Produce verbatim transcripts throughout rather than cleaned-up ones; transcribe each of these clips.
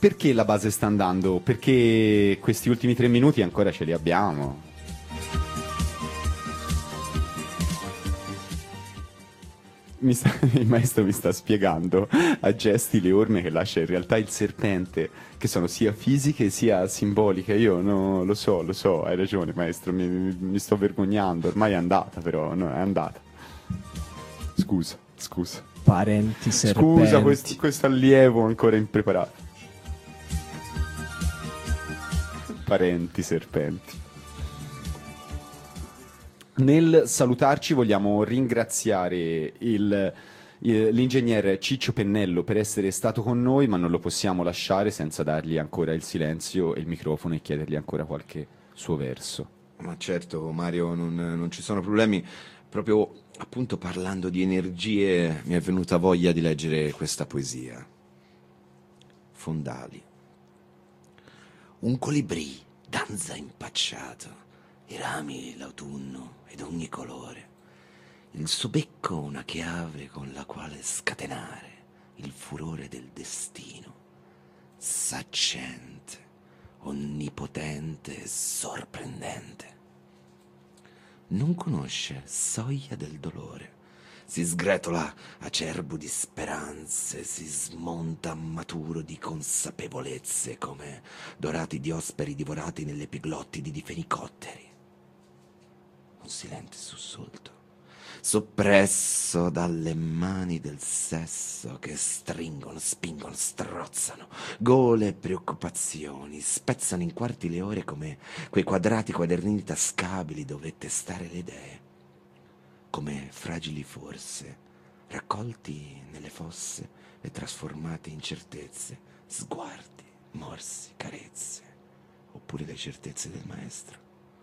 perché la base sta andando? Perché questi ultimi tre minuti ancora ce li abbiamo. Mi sta, il maestro mi sta spiegando a gesti le orme che lascia in realtà il serpente, che sono sia fisiche sia simboliche. Io no, lo so, lo so, hai ragione maestro, mi, mi sto vergognando, ormai è andata però, no, è andata. Scusa, scusa. Parenti serpenti. Scusa, questo, questo allievo ancora impreparato. Parenti serpenti. Nel salutarci vogliamo ringraziare il, il, l'ingegner Ciccio Pennello per essere stato con noi, ma non lo possiamo lasciare senza dargli ancora il silenzio e il microfono e chiedergli ancora qualche suo verso. Ma certo, Mario, non, non ci sono problemi. Proprio appunto parlando di energie mi è venuta voglia di leggere questa poesia. Fondali. Un colibrì danza impacciato, i rami l'autunno ed ogni colore, il suo becco una chiave con la quale scatenare il furore del destino, saccente, onnipotente e sorprendente. Non conosce soglia del dolore, si sgretola acerbo di speranze, si smonta maturo di consapevolezze come dorati diosperi divorati nelle piglottidi di fenicotteri. Un silente sussulto, soppresso dalle mani del sesso che stringono, spingono, strozzano, gole e preoccupazioni, spezzano in quarti le ore come quei quadrati quadernini tascabili dove testare le idee, come fragili forse, raccolti nelle fosse e trasformati in certezze, sguardi, morsi, carezze, oppure le certezze del maestro.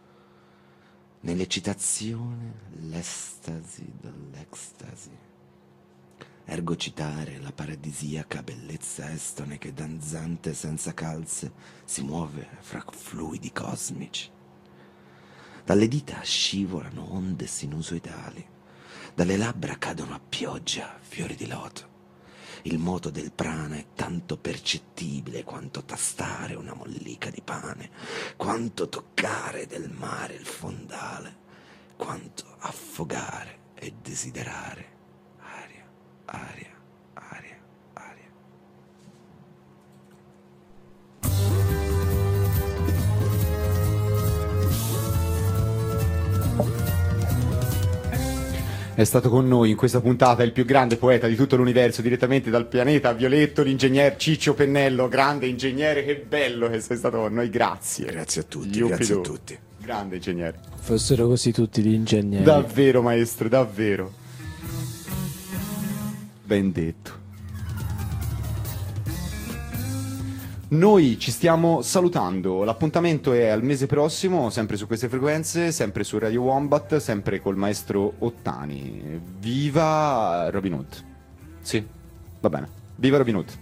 Nell'eccitazione, l'estasi dell'extasi. Ergo citare la paradisiaca bellezza estone che danzante senza calze si muove fra fluidi cosmici. Dalle dita scivolano onde sinusoidali, dalle labbra cadono a pioggia fiori di loto. Il moto del prana è tanto percettibile quanto tastare una mollica di pane, quanto toccare del mare il fondale, quanto affogare e desiderare aria, aria, aria, aria. È stato con noi in questa puntata il più grande poeta di tutto l'universo, direttamente dal pianeta violetto, l'ingegner Ciccio Pennello. Grande ingegnere, che bello che sei stato con noi, grazie. Grazie a tutti, Yuppidoo. grazie a tutti. Grande ingegnere. Fossero così tutti gli ingegneri. Davvero maestro, davvero. Ben detto. Noi ci stiamo salutando, l'appuntamento è al mese prossimo, sempre su queste frequenze, sempre su Radio Wombat, sempre col maestro Ottani. Viva Robin Hood! Sì, va bene. Viva Robin Hood!